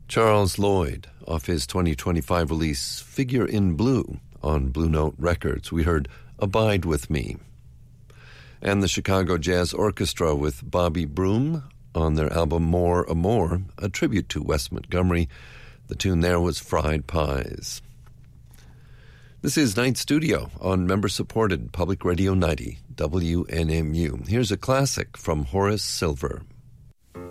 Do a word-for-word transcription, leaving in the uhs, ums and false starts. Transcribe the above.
Charles Lloyd, off his twenty twenty-five release Figure in Blue on Blue Note Records. We heard Abide With Me. And the Chicago Jazz Orchestra with Bobby Broom on their album More a More, a tribute to Wes Montgomery. The tune there was Fried Pies. This is Night Studio on member-supported Public Radio ninety, W N M U. Here's a classic from Horace Silver.